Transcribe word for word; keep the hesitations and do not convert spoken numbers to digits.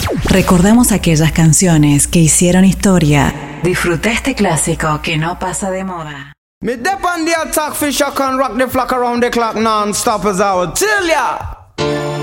Recordamos aquellas canciones que hicieron historia. Disfruta este clásico que no pasa de moda. Me dep on the attack, fish I can rock the flock around the clock non-stop as I would tell ya.